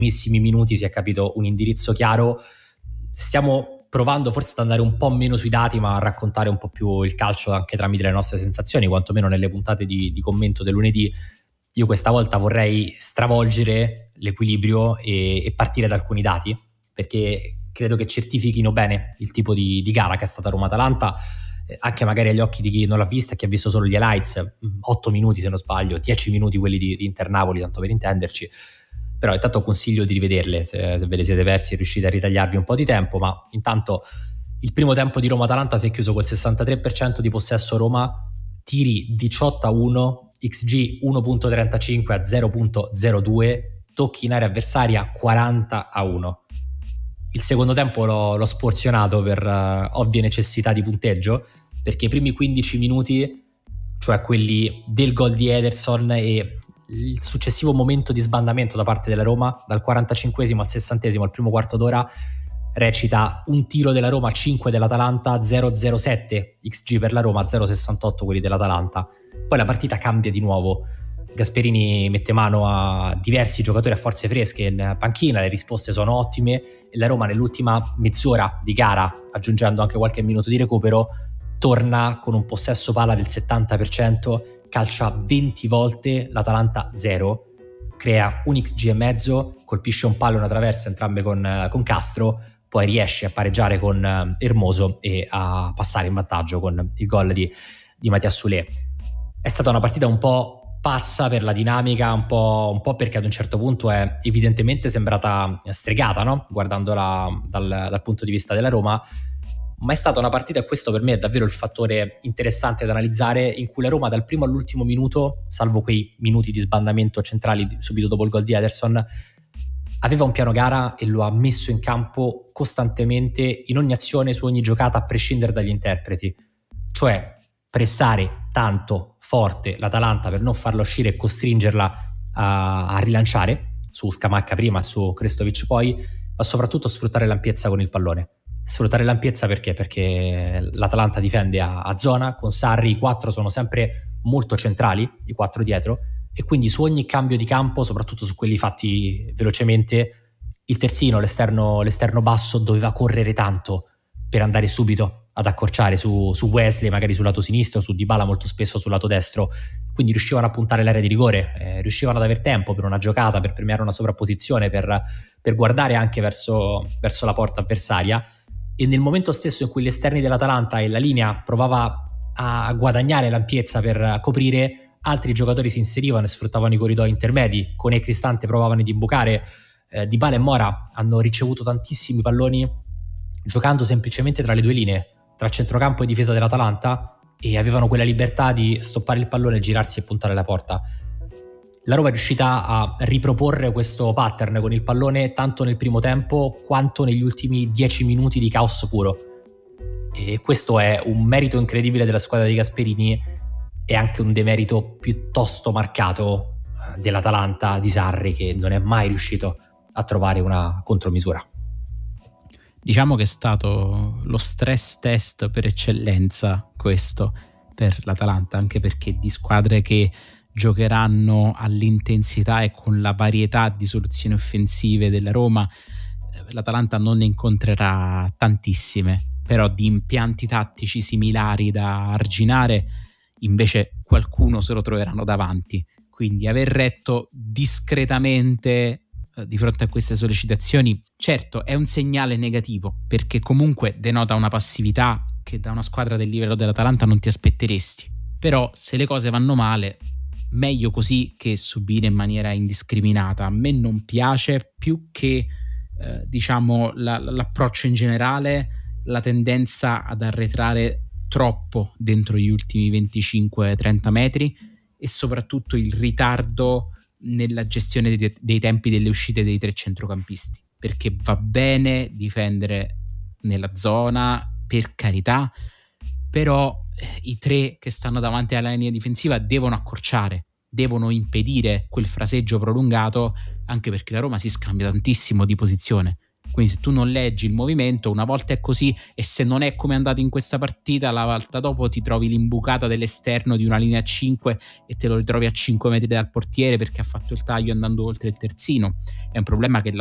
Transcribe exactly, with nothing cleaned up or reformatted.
primissimi minuti si è capito un indirizzo chiaro. Stiamo provando forse ad andare un po' meno sui dati, ma a raccontare un po' più il calcio anche tramite le nostre sensazioni, quantomeno nelle puntate di, di commento del lunedì. Io questa volta vorrei stravolgere l'equilibrio e, e partire da alcuni dati, perché credo che certifichino bene il tipo di, di gara che è stata Roma-Atalanta, eh, anche magari agli occhi di chi non l'ha vista e chi ha visto solo gli highlights, otto minuti se non sbaglio, dieci minuti quelli di, di Inter-Napoli, tanto per intenderci. Però intanto consiglio di rivederle se, se ve le siete persi e riuscite a ritagliarvi un po' di tempo. Ma intanto il primo tempo di Roma-Atalanta si è chiuso col sessantatré per cento di possesso Roma, tiri diciotto a uno, X G uno virgola trentacinque a zero virgola zero due, tocchi in area avversaria quaranta a uno. Il secondo tempo l'ho, l'ho sporzionato per uh, ovvie necessità di punteggio, perché i primi quindici minuti, cioè quelli del gol di Ederson e il successivo momento di sbandamento da parte della Roma, dal quarantacinquesimo al sessantesimo, al primo quarto d'ora, recita un tiro della Roma, cinque dell'Atalanta, zero virgola zero sette X G per la Roma, zero virgola sessantotto quelli dell'Atalanta. Poi la partita cambia di nuovo. Gasperini mette mano a diversi giocatori a forze fresche in panchina, le risposte sono ottime e la Roma nell'ultima mezz'ora di gara, aggiungendo anche qualche minuto di recupero, torna con un possesso palla del settanta per cento, calcia venti volte, l'Atalanta zero, crea un X G e mezzo, colpisce un palo e una traversa entrambe con, con Castro, poi riesce a pareggiare con Hermoso e a passare in vantaggio con il gol di, di Mattia Soulé. È stata una partita un po' pazza per la dinamica, un po', un po' perché ad un certo punto è evidentemente sembrata stregata, no? Guardandola dal, dal punto di vista della Roma, ma è stata una partita, e questo per me è davvero il fattore interessante da analizzare, in cui la Roma dal primo all'ultimo minuto, salvo quei minuti di sbandamento centrali subito dopo il gol di Ederson, aveva un piano gara e lo ha messo in campo costantemente in ogni azione, su ogni giocata, a prescindere dagli interpreti. Cioè pressare tanto, forte l'Atalanta per non farla uscire e costringerla a, a rilanciare su Scamacca prima e su Krestovic poi, ma soprattutto sfruttare l'ampiezza con il pallone. Sfruttare l'ampiezza perché? Perché l'Atalanta difende a, a zona, con Sarri i quattro sono sempre molto centrali, i quattro dietro, e quindi su ogni cambio di campo, soprattutto su quelli fatti velocemente, il terzino, l'esterno, l'esterno basso doveva correre tanto per andare subito ad accorciare su, su Wesley, magari sul lato sinistro, su Dybala molto spesso sul lato destro, quindi riuscivano a puntare l'area di rigore, eh, riuscivano ad aver tempo per una giocata, per premiare una sovrapposizione, per, per guardare anche verso, verso la porta avversaria. E nel momento stesso in cui gli esterni dell'Atalanta e la linea provava a guadagnare l'ampiezza per coprire, altri giocatori si inserivano e sfruttavano i corridoi intermedi. Con e Cristante provavano ad imbucare, eh, Dybala e Mora hanno ricevuto tantissimi palloni giocando semplicemente tra le due linee, tra centrocampo e difesa dell'Atalanta, e avevano quella libertà di stoppare il pallone, girarsi e puntare la porta. La Roma è riuscita a riproporre questo pattern con il pallone tanto nel primo tempo quanto negli ultimi dieci minuti di caos puro, e questo è un merito incredibile della squadra di Gasperini e anche un demerito piuttosto marcato dell'Atalanta di Sarri, che non è mai riuscito a trovare una contromisura. Diciamo che è stato lo stress test per eccellenza questo per l'Atalanta, anche perché di squadre che giocheranno all'intensità e con la varietà di soluzioni offensive della Roma, l'Atalanta non ne incontrerà tantissime, però di impianti tattici similari da arginare invece qualcuno se lo troveranno davanti. Quindi aver retto discretamente eh, di fronte a queste sollecitazioni, certo è un segnale negativo, perché comunque denota una passività che da una squadra del livello dell'Atalanta non ti aspetteresti. Però se le cose vanno male, meglio così che subire in maniera indiscriminata. A me non piace, più che eh, diciamo la, l'approccio in generale, la tendenza ad arretrare troppo dentro gli ultimi venticinque trenta metri, e soprattutto il ritardo nella gestione dei, dei tempi delle uscite dei tre centrocampisti, perché va bene difendere nella zona, per carità, però i tre che stanno davanti alla linea difensiva devono accorciare, devono impedire quel fraseggio prolungato, anche perché la Roma si scambia tantissimo di posizione. Quindi se tu non leggi il movimento, una volta è così, e se non è come è andato in questa partita, la volta dopo ti trovi l'imbucata dell'esterno di una linea a cinque e te lo ritrovi a cinque metri dal portiere perché ha fatto il taglio andando oltre il terzino. È un problema che